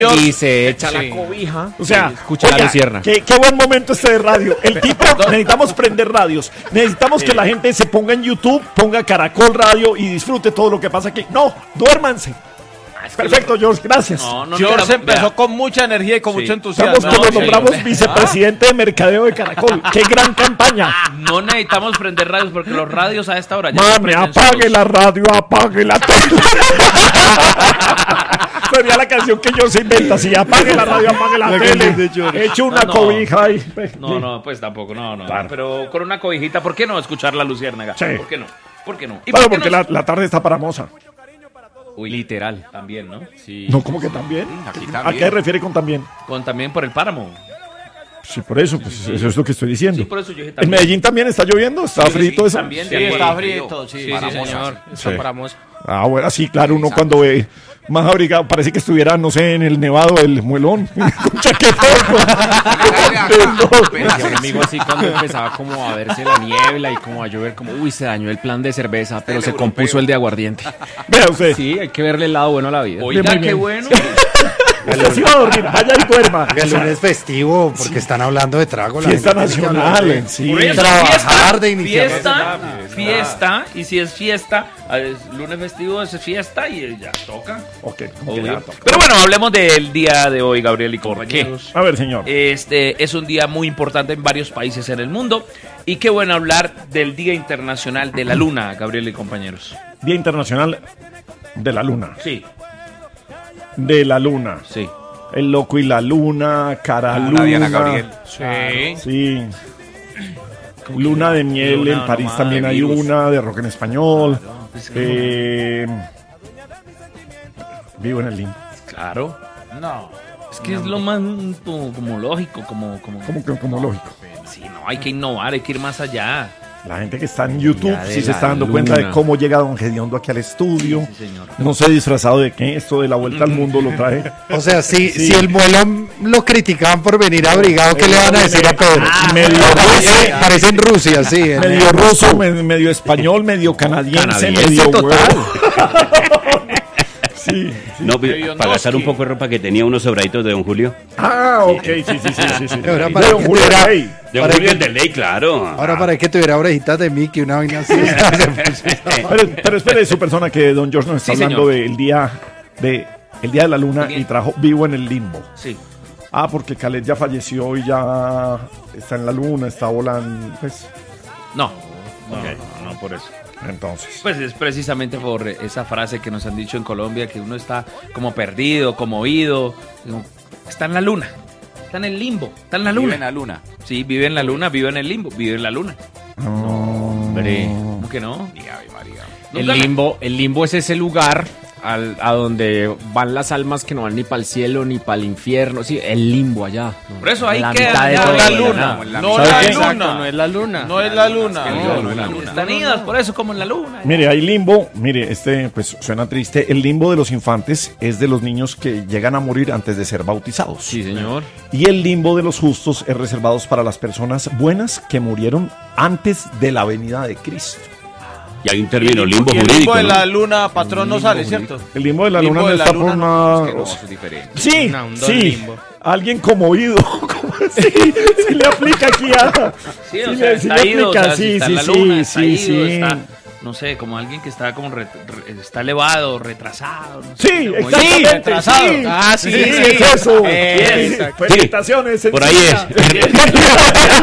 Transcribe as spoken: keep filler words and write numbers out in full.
y se echa sí. la cobija. O sea, escucha oiga, la lucierna. Qué, qué buen momento este de radio. El tipo, necesitamos prender radios. Necesitamos sí. que la gente se ponga en YouTube, ponga Caracol Radio y disfrute todo lo que pasa aquí. No, duérmanse. Perfecto, George, gracias. No, no, George no, empezó vea. con mucha energía y con Sí. mucho entusiasmo. Estamos como no, nombramos sí. vicepresidente de mercadeo de Caracol. ¡Qué gran campaña! No necesitamos prender radios porque los radios a esta hora ya Mami, se prenden apague solos. la radio, apague la tele. Sería la canción que yo se inventa. Si apague la radio, apague la, La tele. canción de George. Eche una No, no. cobija ahí. No, no, pues tampoco, no, no. Claro. Pero con una cobijita, ¿por qué no escuchar la luciérnaga? Sí. ¿Por qué no? ¿Por qué no? ¿Y Claro, por qué porque no? la, la tarde está para moza. Uy, literal. También, ¿no? Sí. No, ¿cómo que también? Aquí ¿A también. qué refiere con también? Con también por el páramo. Sí, por eso, pues eso es lo que estoy diciendo. Sí, por eso yo dije ¿En también. Medellín también está lloviendo? ¿Está Sí, frito sí, eso? también, Sí, de está acuerdo. frito, sí, Sí, para sí, moza. señor. Está Sí. para moza. Ah, bueno, sí, claro, uno cuando ve más abrigado, parece que estuviera, no sé, en el nevado del Muelón. Con chaqueta. Y un amigo así cuando empezaba como a verse la niebla y como a llover, como uy, se dañó el plan de cerveza, pero se compuso el de aguardiente. Vea usted. Sí, hay que verle el lado bueno a la vida. Oiga, Muy qué bien. bueno. Usted sí va a dormir, vaya y duerma. El lunes festivo, porque están hablando de trago. la Fiesta gente tiene que hablar nacional, de- sí. Por eso, Trabajar fiesta, de iniciar. Fiesta, fiesta, y si es fiesta, es lunes festivo es fiesta y ya toca. Ok, como que Obvio. ya toca. Pero bueno, hablemos del día de hoy, Gabriel y compañeros. A ver, señor. Este es un día muy importante en varios países en el mundo y qué bueno hablar del Día Internacional de la Luna, Gabriel y compañeros. Día Internacional de la Luna. Sí, De la Luna. sí. El loco y la luna, cara Ana luna. Diana Gabriel. Sí. Sí. Luna de miel, Luna, en París nomás, también de hay virus. una, de rock en español. Pues, Eh, vivo en el limbo. Claro. No. Es que es lo más mm, como, como lógico, como, como, Como que como lógico. sí, no, hay que innovar, hay que ir más allá. La gente que está en YouTube Ya de sí se la está dando luna. cuenta de cómo llega Don Gediondo aquí al estudio. Sí, señor. No sé disfrazado de qué, esto de la vuelta al mundo lo trae. O sea, si, Sí. si el muelón lo criticaban por venir abrigado, ¿qué le van a decir a Pedro? medio, Parece, parece en Rusia, sí. en- medio ruso, me- medio español, medio canadiense, Canadiense medio total. huevo. Sí, sí. No, pero Lewandowski. para gastar un poco de ropa que tenía unos sobraditos de Don Julio. Ah, ok, sí, sí, sí, sí, sí. Ahora De para Don que Julio tuviera- Rey. De Don Para Julio que- el de ley, claro. Ahora para que tuviera orejitas de Mickey, una vaina así. Pero, pero espere, su persona que Don George nos está Sí, hablando señor. del día de el día de la luna y trajo Vivo en el Limbo. Sí. Ah, porque Khaled ya falleció y ya está en la luna, está volando, pues, No, no, no, no, por eso. entonces. Pues es precisamente por esa frase que nos han dicho en Colombia, que uno está como perdido, como oído, como- está en la luna, está en el limbo, está en la luna. Vive en la luna. Sí, vive en la luna, vive en el limbo, vive en la luna. Hombre. ¿Cómo que no? El Nunca- limbo, el limbo es ese lugar al- a donde van las almas que no van ni para el cielo ni para el infierno. Sí, el limbo allá. Por eso ahí La queda mitad de ya todo, No la ¿no? luna. No ¿Sabe la qué? luna. No es la luna. No es la luna. No, no es la luna. Están idas, por eso como en la luna. Mire, hay limbo, mire, este pues suena triste. El limbo de los infantes es de los niños que llegan a morir antes de ser bautizados. Sí, señor. Y el limbo de los justos es reservado para las personas buenas que murieron antes de la venida de Cristo. Y hay un término limbo Y el jurídico. limbo de ¿no? la luna, patrón, no sale, ¿cierto? El limbo de la Limbo luna de no la está por luna, una... no, es diferente. Sí, Una- un don sí. limbo. Alguien como oído. ¿Cómo así? Sí le aplica aquí a... Sí, o sí sea, le- sí está le ido, o aplica, sea, si sí, está sí, en la sí, luna, está sí, ido, sí. está, no sé, como alguien que está como re- re- está elevado, retrasado. No sé, Sí, como- exactamente. retrasado. Sí, Ah, sí, sí, sí. es eso. Eh, Sí, exacto. felicitaciones. Por ahí es. sencilla.